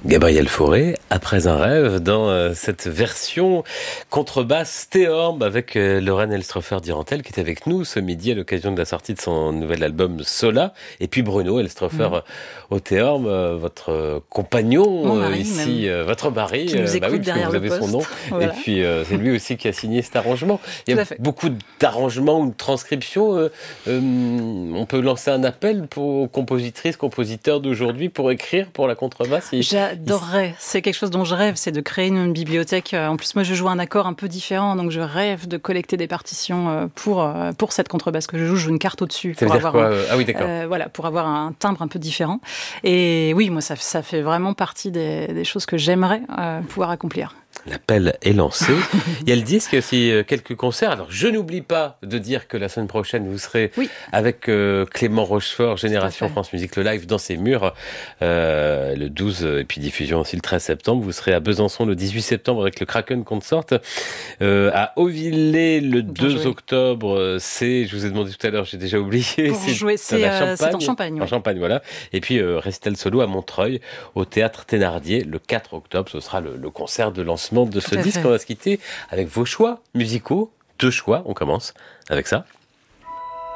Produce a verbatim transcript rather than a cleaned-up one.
Gabriel Fauré, Après un rêve, dans euh, cette version contrebasse Théorbe avec euh, Lorraine Elströfer-Dirantel qui est avec nous ce midi à l'occasion de la sortie de son nouvel album Sola. Et puis Bruno Elströfer mmh. au Théorbe, euh, votre euh, compagnon mari, euh, ici, euh, votre mari, qui nous écoute bah oui, derrière vous avez le son nom. Voilà. Et puis euh, c'est lui aussi qui a signé cet arrangement. Il y a beaucoup d'arrangements ou de transcriptions. Euh, euh, on peut lancer un appel pour, aux compositrices, compositeurs d'aujourd'hui pour écrire pour la contrebasse. Et, J'adorerais, c'est quelque chose dont je rêve, c'est de créer une bibliothèque. En plus, moi, je joue un accord un peu différent, donc je rêve de collecter des partitions pour, pour cette contrebasse que je joue. Je joue une carte au-dessus. Ça veut dire quoi un, Ah oui, d'accord. Euh, voilà, pour avoir un timbre un peu différent. Et oui, moi, ça, ça fait vraiment partie des, des choses que j'aimerais euh, pouvoir accomplir. L'appel est lancé. Il y a le disque, il y a aussi quelques concerts. Alors, je n'oublie pas de dire que la semaine prochaine, vous serez oui. avec euh, Clément Rochefort, Génération France Musique, le live dans ses murs, euh, le douze, et puis diffusion aussi le treize septembre. Vous serez à Besançon le dix-huit septembre avec le Kraken Consort. Euh, à Auvillers le Bien deux joué. octobre, c'est, je vous ai demandé tout à l'heure, j'ai déjà oublié. Pour c'est jouer, c'est, euh, c'est en Champagne. En ouais. Champagne, voilà. Et puis, euh, récital solo à Montreuil, au Théâtre Thénardier, le quatre octobre. Ce sera le, le concert de lancement de ce disque. On va se quitter avec vos choix musicaux. Deux choix, on commence avec ça.